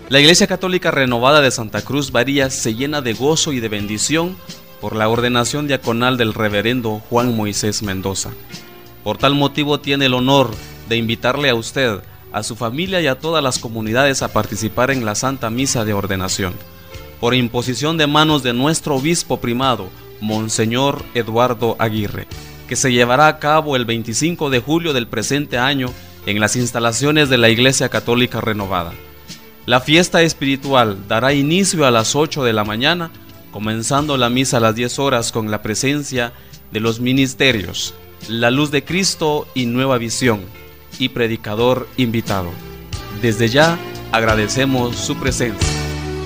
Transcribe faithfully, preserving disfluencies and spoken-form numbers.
La Iglesia Católica Renovada de Santa Cruz Barías se llena de gozo y de bendición por la ordenación diaconal del reverendo Juan Moisés Mendoza. Por tal motivo tiene el honor de invitarle a usted, a su familia y a todas las comunidades a participar en la Santa Misa de Ordenación, por imposición de manos de nuestro obispo primado, Monseñor Eduardo Aguirre, que se llevará a cabo el veinticinco de julio del presente año en las instalaciones de la Iglesia Católica Renovada. La fiesta espiritual dará inicio a las ocho de la mañana, comenzando la misa a las diez horas con la presencia de los ministerios La Luz de Cristo y Nueva Visión y predicador invitado. Desde ya agradecemos su presencia.